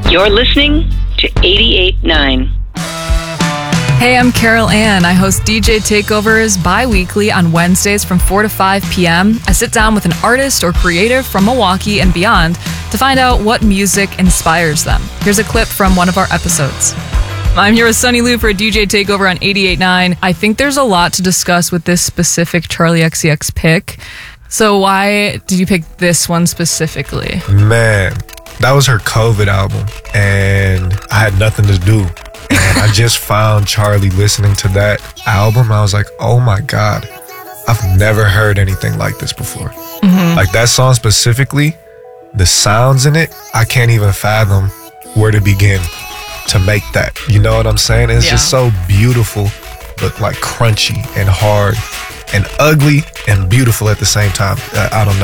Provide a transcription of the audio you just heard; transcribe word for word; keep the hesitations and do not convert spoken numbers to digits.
You're listening to eighty-eight point nine. Hey, I'm Carol Ann. I host D J Takeovers bi-weekly on Wednesdays from four to five p.m. I sit down with an artist or creative from Milwaukee and beyond to find out what music inspires them. Here's a clip from one of our episodes. I'm here with Sunny Lou for a D J Takeover on eighty-eight point nine. I think there's a lot to discuss with this specific Charli X C X pick. So why did you pick this one specifically? Man, that was her COVID album, and I had nothing to do. And I just found Charli listening to that album. I was like, oh my God, I've never heard anything like this before. Mm-hmm. Like that song specifically, the sounds in it, I can't even fathom where to begin to make that. You know what I'm saying? It's yeah. just so beautiful, but like crunchy and hard and ugly and beautiful at the same time. I, I don't know.